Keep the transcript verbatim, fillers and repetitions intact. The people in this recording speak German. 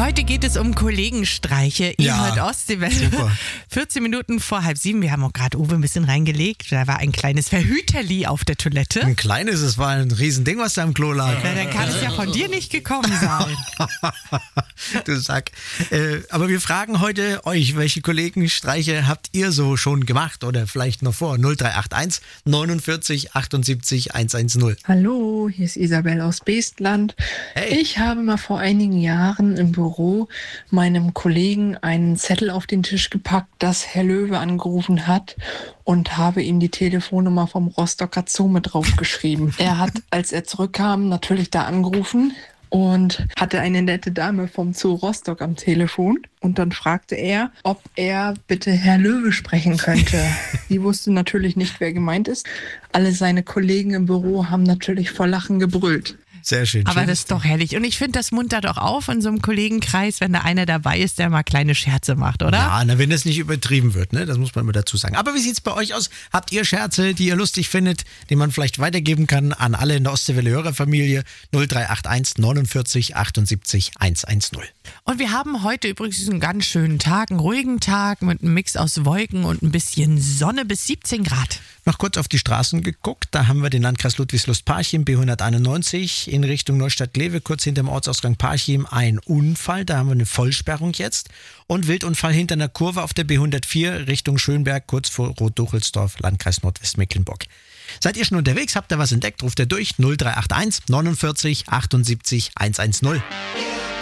Heute geht es um Kollegenstreiche. Ihr Ja, hört Ostseewelle. super. vierzehn Minuten vor halb sieben. Wir haben auch gerade Uwe ein bisschen reingelegt. Da war ein kleines Verhüterli auf der Toilette. Ein kleines, es war ein Riesending, was da im Klo lag. Ja, dann kann es ja von dir nicht gekommen sein. Du Sack. Äh, aber wir fragen heute euch, welche Kollegenstreiche habt ihr so schon gemacht oder vielleicht noch vor? null drei acht eins neunundvierzig achtundsiebzig hundertzehn. Hallo, hier ist Isabel aus Beestland. Hey. Ich habe mal vor einigen Jahren im Büro meinem Kollegen einen Zettel auf den Tisch gepackt, dass Herr Löwe angerufen hat, und habe ihm die Telefonnummer vom Rostocker Zoo mit draufgeschrieben. Er hat, als er zurückkam, natürlich da angerufen und hatte eine nette Dame vom Zoo Rostock am Telefon. Und dann fragte er, ob er bitte Herr Löwe sprechen könnte. Sie wusste natürlich nicht, wer gemeint ist. Alle seine Kollegen im Büro haben natürlich vor Lachen gebrüllt. Sehr schön. Aber schön. das ist doch herrlich. Und ich finde, das muntert auch auf in so einem Kollegenkreis, wenn da einer dabei ist, der mal kleine Scherze macht, oder? Ja, na, wenn das nicht übertrieben wird, ne? Das muss man immer dazu sagen. Aber wie sieht's bei euch aus? Habt ihr Scherze, die ihr lustig findet, die man vielleicht weitergeben kann an alle in der Ostseewelle-Hörerfamilie? null drei acht eins neunundvierzig achtundsiebzig hundertzehn. Und wir haben heute übrigens einen ganz schönen Tag, einen ruhigen Tag mit einem Mix aus Wolken und ein bisschen Sonne bis siebzehn Grad. Noch kurz auf die Straßen geguckt. Da haben wir den Landkreis Ludwigslust-Parchim, B hunderteinundneunzig, in Richtung Neustadt-Glewe, kurz hinter dem Ortsausgang Parchim, ein Unfall. Da haben wir eine Vollsperrung jetzt. Und Wildunfall hinter einer Kurve auf der B hundertvier, Richtung Schönberg, kurz vor Rot-Duchelsdorf, Landkreis Nordwestmecklenburg. Seid ihr schon unterwegs? Habt ihr was entdeckt? Ruft ihr durch null drei acht eins neunundvierzig achtundsiebzig hundertzehn.